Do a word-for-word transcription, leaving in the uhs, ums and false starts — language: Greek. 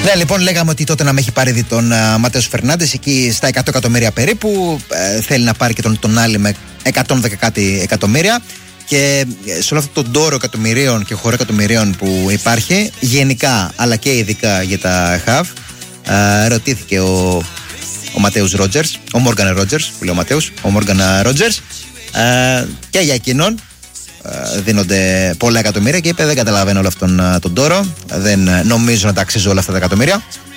Ναι, λοιπόν, λέγαμε ότι τότε να με έχει πάρει δει τον uh, Ματέος Φερνάντες εκεί στα εκατό εκατομμύρια περίπου. Uh, θέλει να πάρει και τον, τον άλλη με εκατόν δέκα κάτι εκατομμύρια. Και σε όλο αυτό τον τόρο εκατομμυρίων και χώρο εκατομμυρίων που υπάρχει, γενικά αλλά και ειδικά για τα χαβ, uh, ρωτήθηκε ο, ο Ματέος Ρότζερς, ο Μόργαν Ρότζερς, που λέει ο Ματέος, ο Μόργαν Ρότζερς, uh, και για εκείνον δίνονται πολλά εκατομμύρια και είπε: δεν καταλαβαίνω όλο αυτόν τον τόρο. Δεν νομίζω να τα αξίζω όλα αυτά τα εκατομμύρια.